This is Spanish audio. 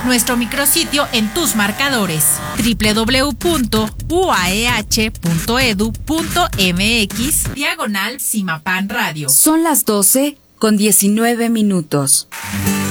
nuestro micrositio en tus marcadores www.uaeh.edu.mx/Cimapan Radio. Son las 12:19.